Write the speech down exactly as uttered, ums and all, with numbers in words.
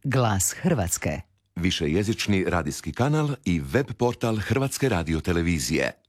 Glas Hrvatske. Višejezični radijski kanal i web portal Hrvatske radiotelevizije.